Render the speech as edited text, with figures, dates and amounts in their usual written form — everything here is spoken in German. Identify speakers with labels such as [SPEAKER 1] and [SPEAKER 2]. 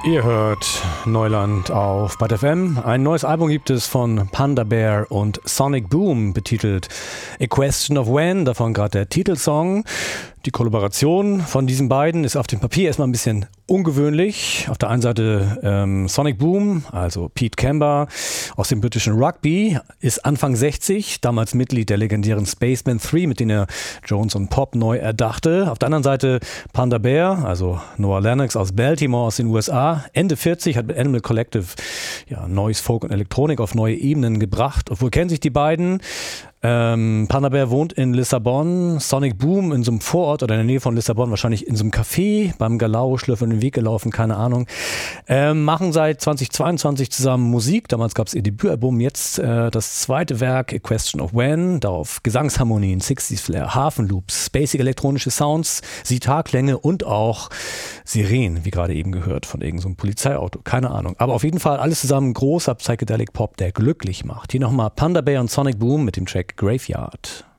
[SPEAKER 1] Ihr hört Neuland auf Bad FM. Ein neues Album gibt es von Panda Bear und Sonic Boom, betitelt A Question of When, davon gerade der Titelsong. Die Kollaboration von diesen beiden ist auf dem Papier erstmal ein bisschen ungewöhnlich. Auf der einen Seite Sonic Boom, also Pete Kember aus dem britischen Rugby, ist Anfang 60, damals Mitglied der legendären Spacemen 3, mit denen er Jones und Pop neu erdachte. Auf der anderen Seite Panda Bear, also Noah Lennox aus Baltimore aus den USA, Ende 40, hat mit Animal Collective neues Folk und Elektronik auf neue Ebenen gebracht. Obwohl kennen sich die beiden. Panda Bear wohnt in Lissabon, Sonic Boom in so einem Vorort oder in der Nähe von Lissabon, wahrscheinlich in so einem Café, beim Galau, schlürfen den Weg gelaufen, keine Ahnung. Machen seit 2022 zusammen Musik, damals gab es ihr Debütalbum, jetzt das zweite Werk, A Question of When, darauf Gesangsharmonien, 60s Flair, Hafenloops, spacig elektronische Sounds, Sitar-Klänge und auch Sirenen, wie gerade eben gehört, von irgendeinem so Polizeiauto, keine Ahnung. Aber auf jeden Fall alles zusammen großer Psychedelic Pop, der glücklich macht. Hier nochmal Panda Bear und Sonic Boom mit dem Track Graveyard.